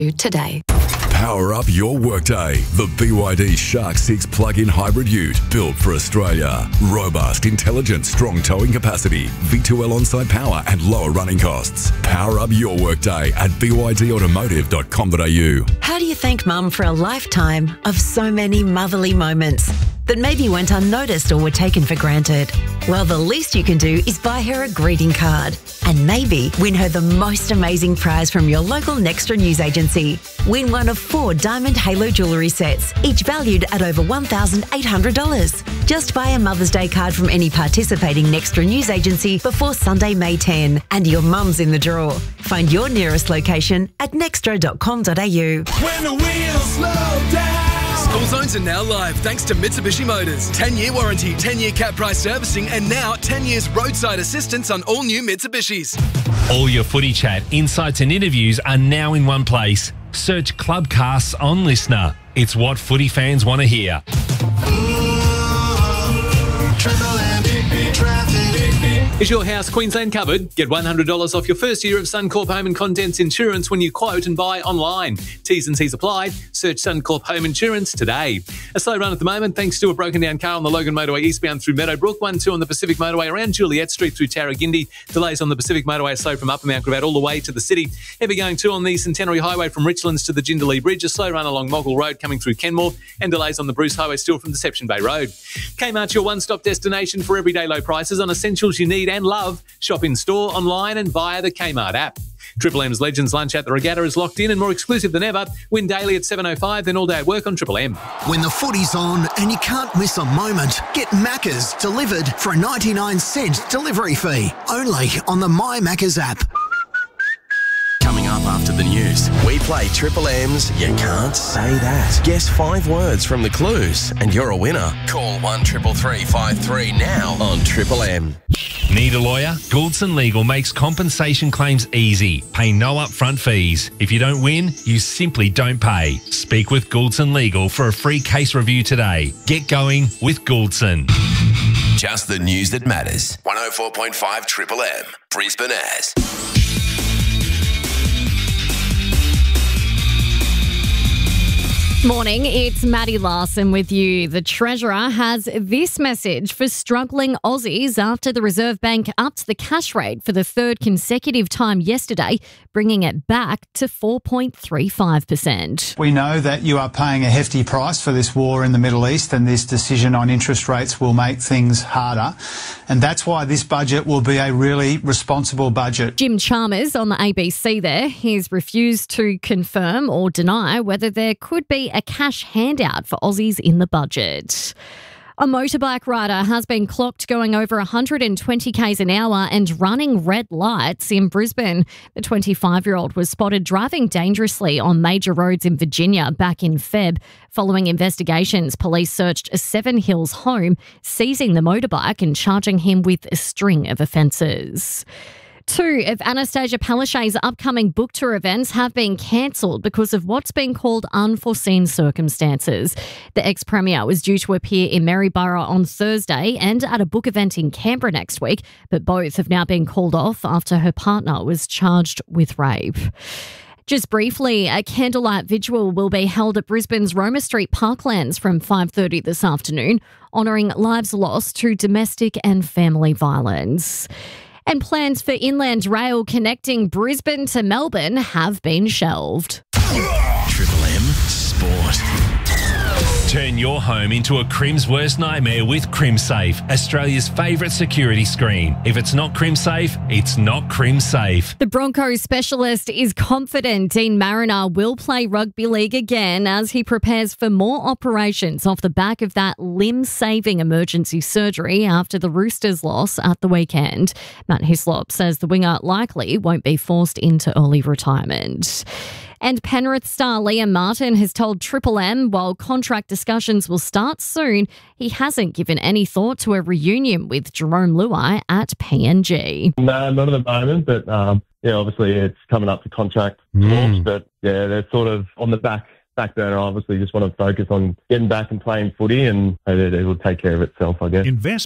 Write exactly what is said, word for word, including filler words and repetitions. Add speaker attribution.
Speaker 1: today.
Speaker 2: Power up your workday. The B Y D Shark six plug-in hybrid ute, built for Australia. Robust, intelligent, strong towing capacity, V two L on-site power and lower running costs. Power up your workday at b y d automotive dot com dot a u.
Speaker 1: How do you thank Mum for a lifetime of so many motherly moments that maybe went unnoticed or were taken for granted? Well, the least you can do is buy her a greeting card and maybe win her the most amazing prize from your local Nextra news agency. Win one of four Diamond Halo jewellery sets, each valued at over one thousand eight hundred dollars. Just buy a Mother's Day card from any participating Nextra news agency before Sunday, May tenth, and your mum's in the draw. Find your nearest location at nextra dot com dot a u.
Speaker 3: When the wheels slow down.
Speaker 4: School zones are now live thanks to Mitsubishi Motors. ten-year warranty, ten-year cap price servicing, and now ten years roadside assistance on all new Mitsubishis.
Speaker 5: All your footy chat, insights and interviews are now in one place. Search Clubcasts on Listener. It's what footy fans want to hear.
Speaker 6: Is your house Queensland covered? Get one hundred dollars off your first year of Suncorp Home and Contents Insurance when you quote and buy online. T's and C's apply. Search Suncorp Home Insurance today. A slow run at the moment thanks to a broken down car on the Logan Motorway eastbound through Meadowbrook, one two on the Pacific Motorway around Juliet Street through Tarragindi. Delays on the Pacific Motorway are slow from Upper Mount Gravatt all the way to the city. Heavy going two on the Centenary Highway from Richlands to the Jindalee Bridge. A slow run along Moggle Road coming through Kenmore, and delays on the Bruce Highway still from Deception Bay Road. Kmart's your one-stop destination for everyday low prices on essentials you need and love. Shop in store, online and via the Kmart app. Triple M's Legends Lunch at the Regatta is locked in and more exclusive than ever. Win daily at seven oh five, then all day at work on Triple M.
Speaker 7: When the footy's on and you can't miss a moment, get Macca's delivered for a ninety-nine cent delivery fee. Only on the My Macca's app.
Speaker 8: Coming up after the news, we play Triple M's You Can't Say That. Guess five words from the clues and you're a winner. Call one three three five three now on Triple M.
Speaker 5: Need a lawyer? Gouldson Legal makes compensation claims easy. Pay no upfront fees. If you don't win, you simply don't pay. Speak with Gouldson Legal for a free case review today. Get going with Gouldson.
Speaker 8: Just the news that matters. one oh four point five Triple M. Brisbane as.
Speaker 9: Morning, it's Maddie Larson with you. The Treasurer has this message for struggling Aussies after the Reserve Bank upped the cash rate for the third consecutive time yesterday, bringing it back to four point three five percent.
Speaker 10: We know that you are paying a hefty price for this war in the Middle East, and this decision on interest rates will make things harder. And that's why this budget will be a really responsible budget.
Speaker 9: Jim Chalmers on the A B C there, he's refused to confirm or deny whether there could be a cash handout for Aussies in the budget. A motorbike rider has been clocked going over one hundred twenty k's an hour and running red lights in Brisbane. The twenty-five-year-old was spotted driving dangerously on major roads in Virginia back in February. Following investigations, police searched a Seven Hills home, seizing the motorbike and charging him with a string of offences. Two of Anastasia Palaszczuk's upcoming book tour events have been cancelled because of what's been called unforeseen circumstances. The ex-premier was due to appear in Maryborough on Thursday and at a book event in Canberra next week, but both have now been called off after her partner was charged with rape. Just briefly, a candlelight vigil will be held at Brisbane's Roma Street Parklands from five thirty this afternoon, honouring lives lost to domestic and family violence. And plans for Inland Rail connecting Brisbane to Melbourne have been shelved.
Speaker 8: Triple M Sport.
Speaker 5: Turn your home into a Crim's worst nightmare with CrimSafe, Australia's favourite security screen. If it's not CrimSafe, it's not CrimSafe.
Speaker 9: The Broncos specialist is confident Dean Mariner will play rugby league again as he prepares for more operations off the back of that limb-saving emergency surgery after the Roosters' loss at the weekend. Matt Hislop says the winger likely won't be forced into early retirement. And Penrith star Liam Martin has told Triple M while contract discussions will start soon, he hasn't given any thought to a reunion with Jerome Luai at P N G.
Speaker 11: No, not at the moment, but um, yeah, obviously it's coming up to contract
Speaker 5: Mm.
Speaker 11: talks, but yeah, they're sort of on the back back burner. Obviously just want to focus on getting back and playing footy, and it, it will take care of itself, I guess.
Speaker 12: Invest